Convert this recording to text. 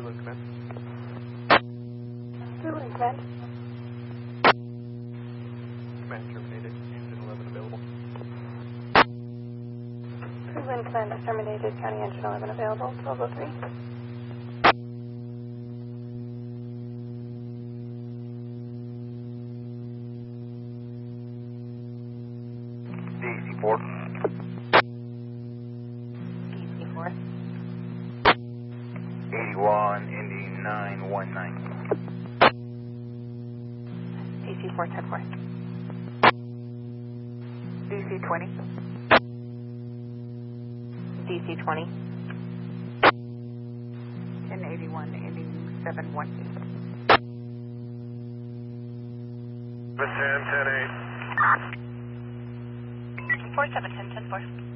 Cruising Command. Cruising Command. Command terminated. Engine 11 available. Cruising Command is terminated. County Engine 11 available. 1203. DC-4. DC-4. 81, Indy 919. DC-4, 10-4. DC-20. DC-20. 1081, Indy 718. Listen, 10-8. 4710, 10-4.